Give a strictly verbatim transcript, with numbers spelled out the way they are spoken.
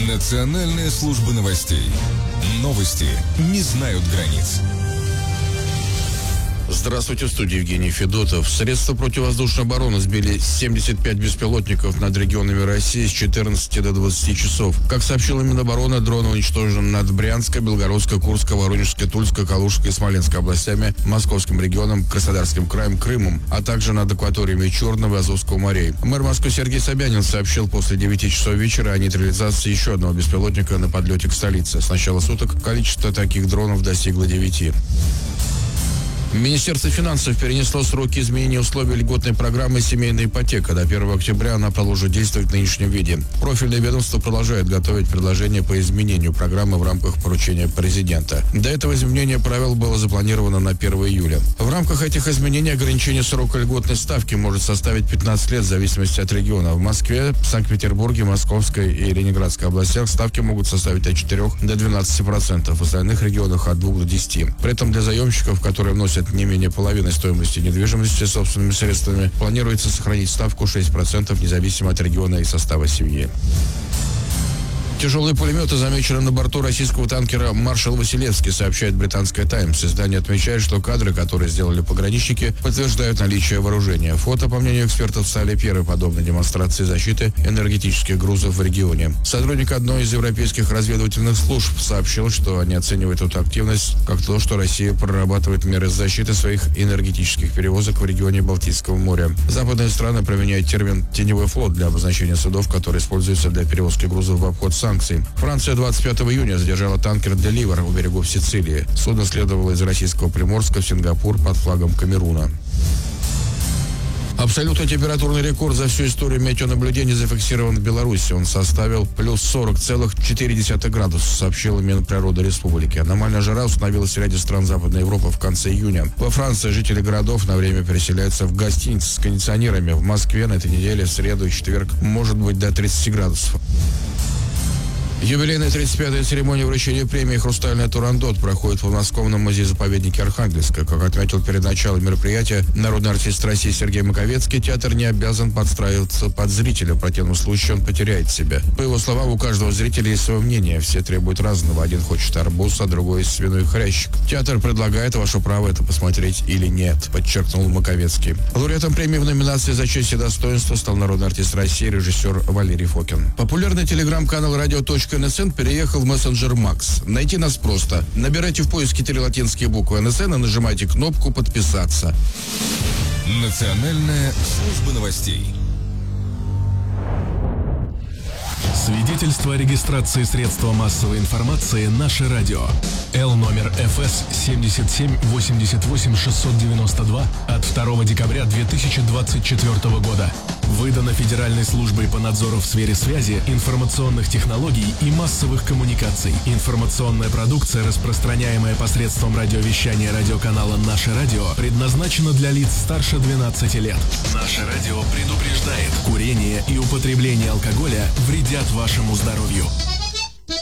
Национальная служба новостей. Новости не знают границ. Здравствуйте, в студии Евгений Федотов. Средства противовоздушной обороны сбили семьдесят пять беспилотников над регионами России с четырнадцати до двадцати часов. Как сообщила Минобороны, дроны уничтожены над Брянской, Белгородской, Курской, Воронежской, Тульской, Калужской и Смоленской областями, Московским регионом, Краснодарским краем, Крымом, а также над акваториями Черного и Азовского морей. Мэр Москвы Сергей Собянин сообщил после девяти часов вечера о нейтрализации еще одного беспилотника на подлете к столице. С начала суток количество таких дронов достигло девяти. Министерство финансов перенесло сроки изменения условий льготной программы «Семейная ипотека». До первого октября она продолжит действовать в нынешнем виде. Профильное ведомство продолжает готовить предложение по изменению программы в рамках поручения президента. До этого изменение правил было запланировано на первое июля. В рамках этих изменений ограничение срока льготной ставки может составить пятнадцать лет в зависимости от региона. В Москве, Санкт-Петербурге, Московской и Ленинградской областях ставки могут составить от четырёх до двенадцати процентов, в остальных регионах от двух до десяти. При этом для заемщиков, которые вносят не менее половины стоимости недвижимости собственными средствами, планируется сохранить ставку шесть процентов независимо от региона и состава семьи. Тяжелые пулеметы замечены на борту российского танкера «Маршал Василевский», сообщает британская «Таймс». Издание отмечает, что кадры, которые сделали пограничники, подтверждают наличие вооружения. Фото, по мнению экспертов, стали первой подобной демонстрации защиты энергетических грузов в регионе. Сотрудник одной из европейских разведывательных служб сообщил, что они оценивают эту активность как то, что Россия прорабатывает меры защиты своих энергетических перевозок в регионе Балтийского моря. Западные страны применяют термин «теневой флот» для обозначения судов, которые используются для перевозки грузов в обход санкций. Франция двадцать пятого июня задержала танкер «Деливер» у берегов Сицилии. Судно следовало из российского Приморска в Сингапур под флагом Камеруна. Абсолютный температурный рекорд за всю историю метеонаблюдений зафиксирован в Беларуси. Он составил плюс сорок целых четыре десятых градуса, сообщила Минприроды республики. Аномальная жара установилась в ряде стран Западной Европы в конце июня. Во Франции жители городов на время переселяются в гостиницы с кондиционерами. В Москве на этой неделе, в среду и четверг, может быть до тридцати градусов. Юбилейная тридцать пятая церемония вручения премии «Хрустальный Турандот» проходит в Подмосковном музее-заповеднике Архангельска. Как отметил перед началом мероприятия народный артист России Сергей Маковецкий, театр не обязан подстраиваться под зрителя. В противном случае он потеряет себя. По его словам, у каждого зрителя есть свое мнение. Все требуют разного. Один хочет арбуз, а другой свиной хрящик. Театр предлагает, ваше право это посмотреть или нет, подчеркнул Маковецкий. Лауреатом премии в номинации «За честь и достоинство» стал народный артист России, режиссер Валерий Фокин. Популярный телеграм-канал «Радио. эн эс эн» переехал в мессенджер Макс. Найти нас просто. Набирайте в поиске три латинские буквы эн эс эн и нажимайте кнопку «Подписаться». Национальная служба новостей. Свидетельство о регистрации средства массовой информации «Наше радио». Л номер эф эс семьдесят семь восемьдесят восемь шестьсот девяносто два от второго декабря две тысячи двадцать четвёртого года. Выдано Федеральной службой по надзору в сфере связи, информационных технологий и массовых коммуникаций. Информационная продукция, распространяемая посредством радиовещания радиоканала «Наше радио», предназначена для лиц старше двенадцати лет. «Наше радио» предупреждает: курение и употребление алкоголя вредят вашему здоровью.